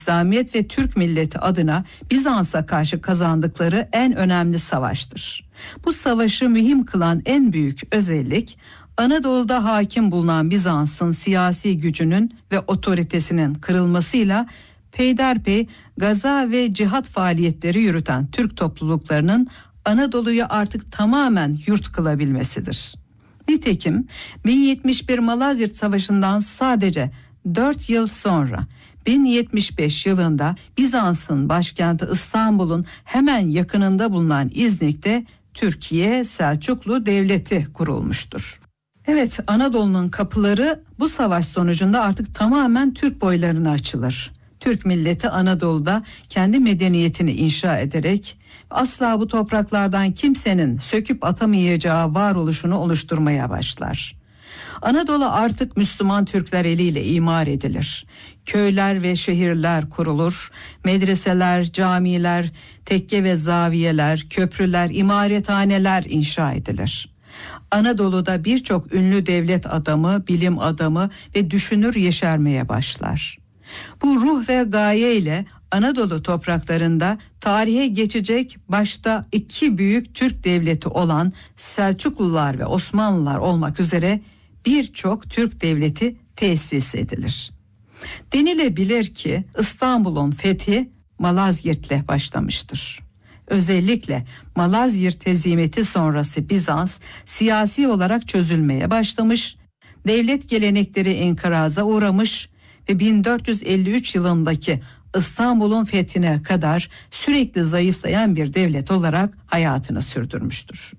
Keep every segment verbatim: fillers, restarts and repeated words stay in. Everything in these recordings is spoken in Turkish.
İslamiyet ve Türk milleti adına Bizans'a karşı kazandıkları en önemli savaştır. Bu savaşı mühim kılan en büyük özellik, Anadolu'da hakim bulunan Bizans'ın siyasi gücünün ve otoritesinin kırılmasıyla peyderpey gaza ve cihat faaliyetleri yürüten Türk topluluklarının Anadolu'yu artık tamamen yurt kılabilmesidir. Nitekim bin yetmiş bir Malazgirt Savaşı'ndan sadece dört yıl sonra bin yetmiş beş yılında Bizans'ın başkenti İstanbul'un hemen yakınında bulunan İznik'te Türkiye Selçuklu Devleti kurulmuştur. Evet, Anadolu'nun kapıları bu savaş sonucunda artık tamamen Türk boylarına açılır. Türk milleti Anadolu'da kendi medeniyetini inşa ederek asla bu topraklardan kimsenin söküp atamayacağı varoluşunu oluşturmaya başlar. Anadolu artık Müslüman Türkler eliyle imar edilir. Köyler ve şehirler kurulur, medreseler, camiler, tekke ve zaviyeler, köprüler, imarethaneler inşa edilir. Anadolu'da birçok ünlü devlet adamı, bilim adamı ve düşünür yeşermeye başlar. Bu ruh ve gaye ile Anadolu topraklarında tarihe geçecek başta iki büyük Türk devleti olan Selçuklular ve Osmanlılar olmak üzere birçok Türk devleti tesis edilir. Denilebilir ki İstanbul'un fethi Malazgirt'le başlamıştır. Özellikle Malazgirt hezimeti sonrası Bizans siyasi olarak çözülmeye başlamış, devlet gelenekleri inkıraza uğramış ve bin dört yüz elli üç yılındaki İstanbul'un fethine kadar sürekli zayıflayan bir devlet olarak hayatını sürdürmüştür.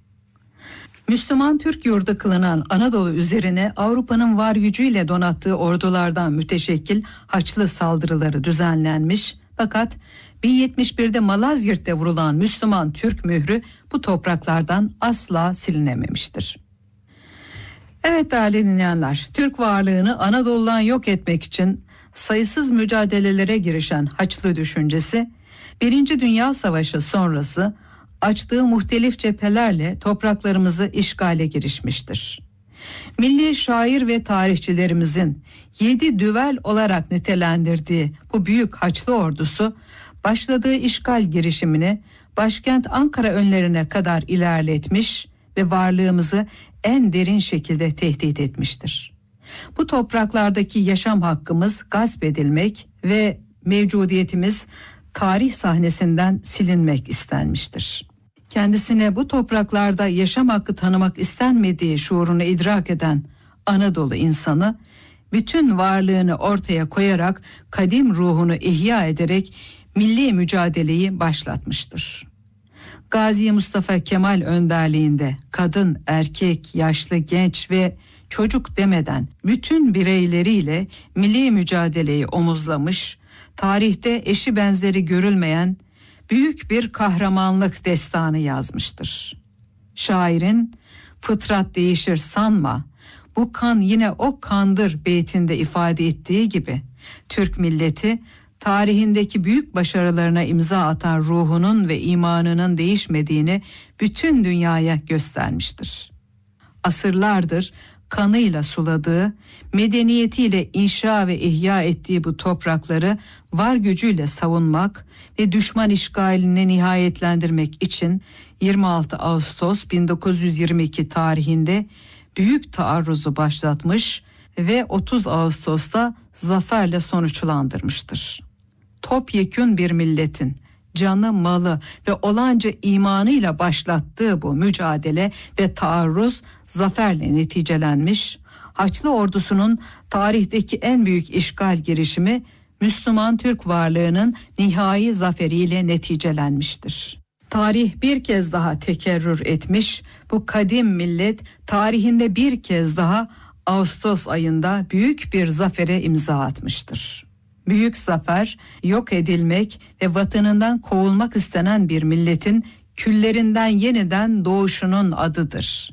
Müslüman Türk yurdu kılınan Anadolu üzerine Avrupa'nın var gücüyle donattığı ordulardan müteşekkil Haçlı saldırıları düzenlenmiş, fakat bin yetmiş birde Malazgirt'te vurulan Müslüman Türk mührü bu topraklardan asla silinememiştir. Evet değerli dinleyenler, Türk varlığını Anadolu'dan yok etmek için sayısız mücadelelere girişen Haçlı düşüncesi, Birinci Dünya Savaşı sonrası açtığı muhtelif cephelerle topraklarımızı işgale girişmiştir. Milli şair ve tarihçilerimizin yedi düvel olarak nitelendirdiği bu büyük Haçlı ordusu başladığı işgal girişimini başkent Ankara önlerine kadar ilerletmiş ve varlığımızı en derin şekilde tehdit etmiştir. Bu topraklardaki yaşam hakkımız gasp edilmek ve mevcudiyetimiz tarih sahnesinden silinmek istenmiştir. Kendisine bu topraklarda yaşam hakkı tanımak istenmediği şuurunu idrak eden Anadolu insanı, bütün varlığını ortaya koyarak kadim ruhunu ihya ederek milli mücadeleyi başlatmıştır. Gazi Mustafa Kemal önderliğinde kadın, erkek, yaşlı, genç ve çocuk demeden bütün bireyleriyle milli mücadeleyi omuzlamış, tarihte eşi benzeri görülmeyen büyük bir kahramanlık destanı yazmıştır. Şairin "Fıtrat değişir sanma, bu kan yine o kandır" beytinde ifade ettiği gibi Türk milleti tarihindeki büyük başarılarına imza atan ruhunun ve imanının değişmediğini bütün dünyaya göstermiştir. Asırlardır kanıyla suladığı, medeniyetiyle inşa ve ihya ettiği bu toprakları var gücüyle savunmak ve düşman işgalini nihayetlendirmek için yirmi altı Ağustos bin dokuz yüz yirmi iki tarihinde büyük taarruzu başlatmış ve otuz Ağustos'ta zaferle sonuçlandırmıştır. Topyekün bir milletin canı, malı ve olanca imanıyla başlattığı bu mücadele ve taarruz zaferle neticelenmiş, Haçlı ordusunun tarihteki en büyük işgal girişimi Müslüman Türk varlığının nihai zaferiyle neticelenmiştir. Tarih bir kez daha tekerrür etmiş, bu kadim millet tarihinde bir kez daha Ağustos ayında büyük bir zafere imza atmıştır. Büyük zafer, yok edilmek ve vatanından kovulmak istenen bir milletin küllerinden yeniden doğuşunun adıdır.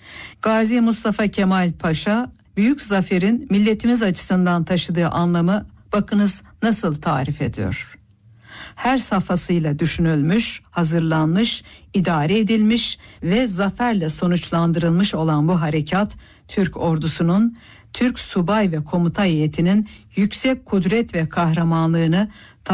Gazi Mustafa Kemal Paşa, büyük zaferin milletimiz açısından taşıdığı anlamı bakınız nasıl tarif ediyor. Her safhasıyla düşünülmüş, hazırlanmış, idare edilmiş ve zaferle sonuçlandırılmış olan bu harekat, Türk ordusunun Türk subay ve komuta heyetinin yüksek kudret ve kahramanlığını